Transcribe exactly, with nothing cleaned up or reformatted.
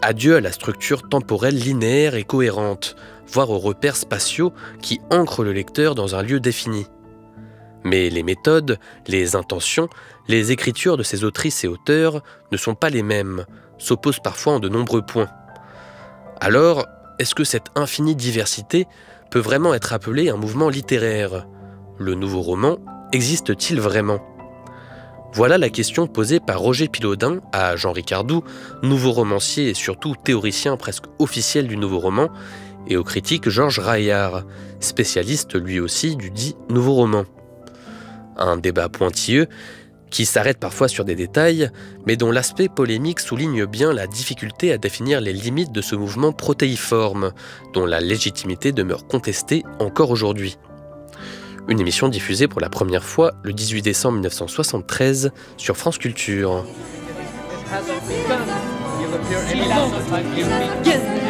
Adieu à la structure temporelle linéaire et cohérente, voire aux repères spatiaux qui ancrent le lecteur dans un lieu défini. Mais les méthodes, les intentions, les écritures de ces autrices et auteurs ne sont pas les mêmes, s'opposent parfois en de nombreux points. Alors, est-ce que cette infinie diversité peut vraiment être appelée un mouvement littéraire ? Le nouveau roman existe-t-il vraiment ? Voilà la question posée par Roger Pilaudin à Jean Ricardou, nouveau romancier et surtout théoricien presque officiel du nouveau roman, et au critique Georges Raillard, spécialiste lui aussi du dit nouveau roman. Un débat pointilleux qui s'arrête parfois sur des détails, mais dont l'aspect polémique souligne bien la difficulté à définir les limites de ce mouvement protéiforme, dont la légitimité demeure contestée encore aujourd'hui. Une émission diffusée pour la première fois le dix-huit décembre mille neuf cent soixante-treize sur France Culture.